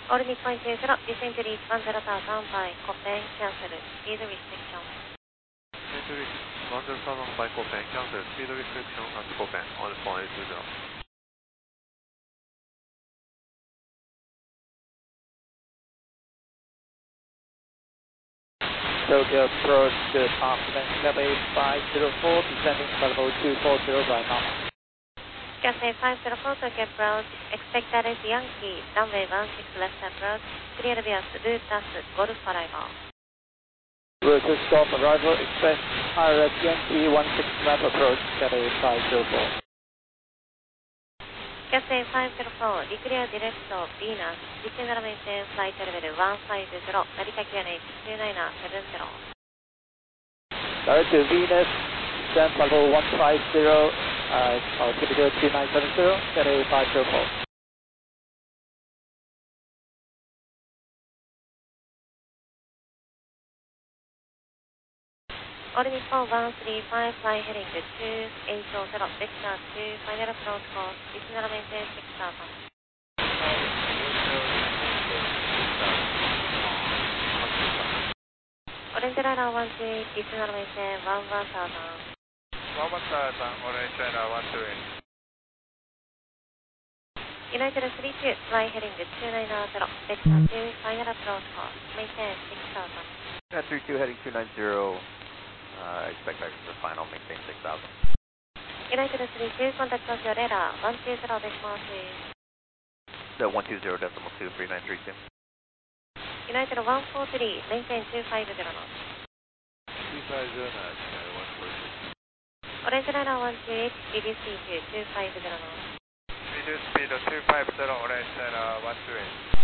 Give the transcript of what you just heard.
All Nippon 20, Century 10,000 by Copen, cancel, speed restriction. Century 10,000 by Copen, cancel, speed restriction at Copen, on phone 820. Tokyo approach to confidence level 504, descending level 240 by normal. Cathay 504, Tokyo approach, expect that is Yankee, runway 16 left approach, clear via Rutas, Golf arrival. Rutas Golf arrival, expect RS Yankee 16 left approach, Cathay 504. Cathay 504, declare direct to Venus, general maintain flight level 150, Narita QNH 2970. Direct to Venus, descent level 150, altimeter 2970, Cathay 504. All Nippon 135, fly heading to 2800, vector 2, final approach course, general maintain 6000. Orange Radar 128, general maintain 11,000. 11,000, Orange Radar 128. United 32, fly heading to 290, vector 2, final approach course, maintain 6000. At 32 heading 290, expect back to the final, maintain 6,000. United 32, contact Tokyo radar 120.2. The 120.2, 3932. United 143, maintain 250 knots. 250 knots, 143. Orange Radar 128, reduce speed to 250 knots. Reduce speed to 250, Orange Radar 128.